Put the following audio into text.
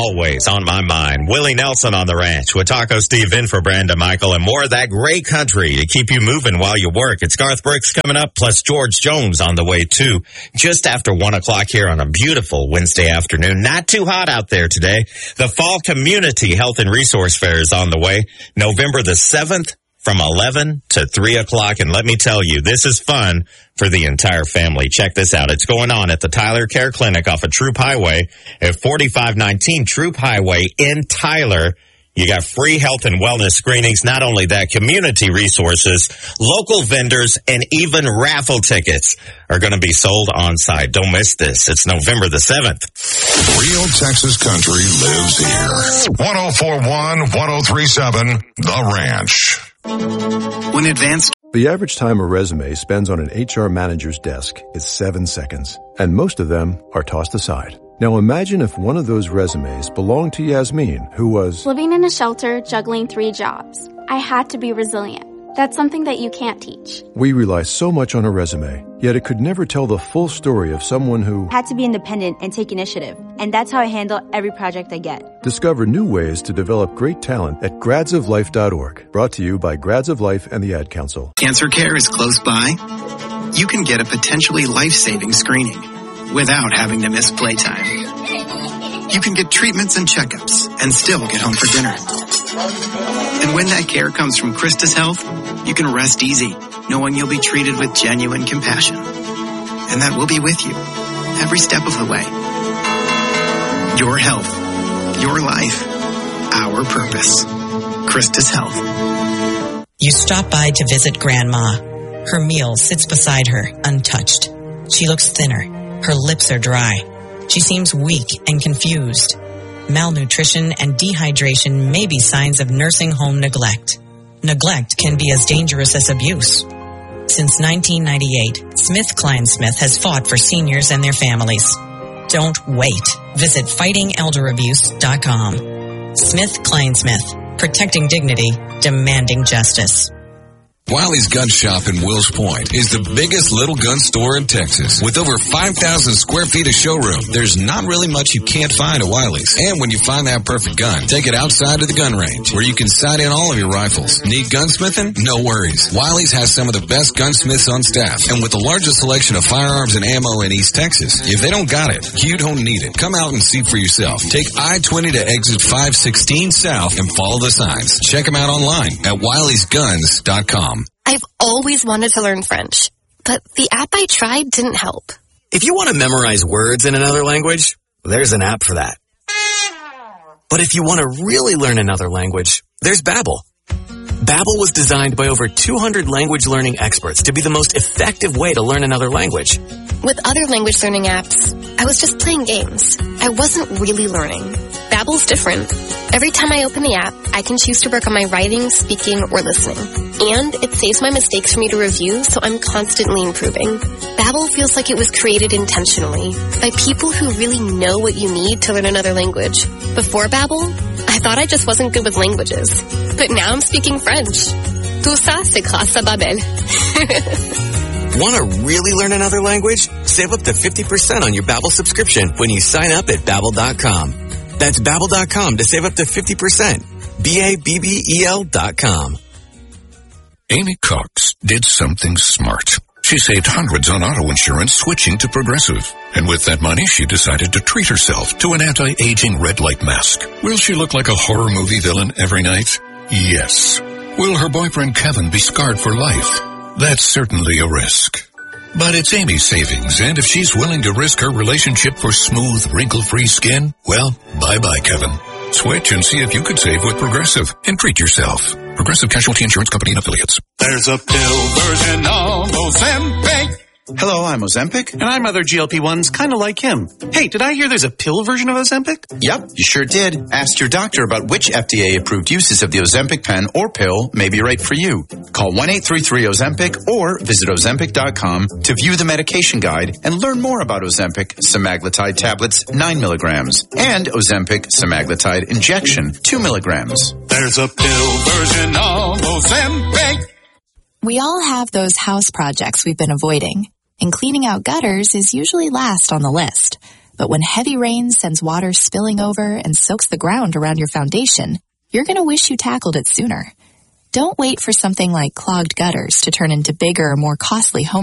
always on my mind. Willie Nelson on the ranch with Taco Steve in for Brandon Michael and more of that great country to keep you moving while you work. It's Garth Brooks coming up, plus George Jones on the way too. Just after 1 o'clock here on a beautiful Wednesday afternoon. Not too hot out there today. The Fall Community Health and Resource Fair is on the way. November the 7th. From 11 to 3 o'clock. And let me tell you, this is fun for the entire family. Check this out. It's going on at the Tyler Care Clinic off of Troop Highway at 4519 Troop Highway in Tyler. You got free health and wellness screenings. Not only that, community resources, local vendors, and even raffle tickets are going to be sold on site. Don't miss this. It's November the 7th. Real Texas country lives here. 1041, 1037, The Ranch. When advanced... The average time a resume spends on an HR manager's desk is 7 seconds, and most of them are tossed aside. Now imagine if one of those resumes belonged to Yasmin, who was living in a shelter, juggling 3 jobs. I had to be resilient. That's something that you can't teach. We rely so much on a resume, yet it could never tell the full story of someone who had to be independent and take initiative. And that's how I handle every project I get. Discover new ways to develop great talent at gradsoflife.org. Brought to you by Grads of Life and the Ad Council. Cancer care is close by. You can get a potentially life-saving screening without having to miss playtime. You can get treatments and checkups and still get home for dinner. And when that care comes from Christus Health, you can rest easy, knowing you'll be treated with genuine compassion. And that we'll be with you every step of the way. Your health, your life, our purpose. Christus Health. You stop by to visit Grandma. Her meal sits beside her, untouched. She looks thinner. Her lips are dry. She seems weak and confused. Malnutrition and dehydration may be signs of nursing home neglect. Neglect can be as dangerous as abuse. Since 1998, SmithKline Smith has fought for seniors and their families. Don't wait. Visit fightingelderabuse.com. SmithKline Smith, protecting dignity, demanding justice. Wiley's Gun Shop in Wills Point is the biggest little gun store in Texas. With over 5,000 square feet of showroom, there's not really much you can't find at Wiley's. And when you find that perfect gun, take it outside of the gun range, where you can sight in all of your rifles. Need gunsmithing? No worries. Wiley's has some of the best gunsmiths on staff, and with the largest selection of firearms and ammo in East Texas. If they don't got it, you don't need it. Come out and see for yourself. Take I-20 to exit 516 south and follow the signs. Check them out online at wileysguns.com. I've always wanted to learn French, but the app I tried didn't help. If you want to memorize words in another language, there's an app for that. But if you want to really learn another language, there's Babbel. Babbel was designed by over 200 language learning experts to be the most effective way to learn another language. With other language learning apps, I was just playing games. I wasn't really learning. Babbel's different. Every time I open the app, I can choose to work on my writing, speaking, or listening. And it saves my mistakes for me to review, so I'm constantly improving. Babbel feels like it was created intentionally by people who really know what you need to learn another language. Before Babbel, I thought I just wasn't good with languages. But now I'm speaking French. Tout ça, c'est grâce à Babbel. Want to really learn another language? Save up to 50% on your Babbel subscription when you sign up at Babbel.com. That's Babbel.com to save up to 50%. Babbel.com. Amy Cox did something smart. She saved hundreds on auto insurance switching to Progressive. And with that money, she decided to treat herself to an anti-aging red light mask. Will she look like a horror movie villain every night? Yes. Will her boyfriend Kevin be scarred for life? That's certainly a risk. But it's Amy's savings, and if she's willing to risk her relationship for smooth, wrinkle-free skin, well, bye-bye, Kevin. Switch and see if you could save with Progressive and treat yourself. Progressive Casualty Insurance Company and Affiliates. There's a pill version of Ozempic. Hello, I'm Ozempic. And I'm other GLP-1s kind of like him. Hey, did I hear there's a pill version of Ozempic? Yep, you sure did. Ask your doctor about which FDA-approved uses of the Ozempic pen or pill may be right for you. Call 1-833-OZEMPIC or visit Ozempic.com to view the medication guide and learn more about Ozempic semaglutide tablets 9 milligrams and Ozempic semaglutide injection 2 milligrams. There's a pill version of Ozempic. We all have those house projects we've been avoiding, and cleaning out gutters is usually last on the list. But when heavy rain sends water spilling over and soaks the ground around your foundation, you're going to wish you tackled it sooner. Don't wait for something like clogged gutters to turn into bigger, more costly home